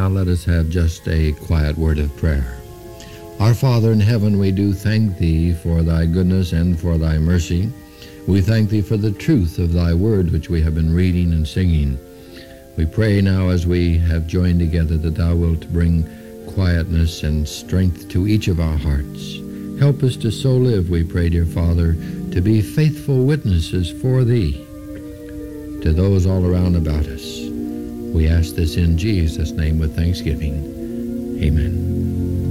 Now let us have just a quiet word of prayer. Our Father in heaven, we do thank Thee for Thy goodness and for Thy mercy. We thank Thee for the truth of Thy word which we have been reading and singing. We pray now as we have joined together that Thou wilt bring quietness and strength to each of our hearts. Help us to so live, we pray, dear Father, to be faithful witnesses for Thee to those all around about us. We ask this in Jesus' name with thanksgiving. Amen.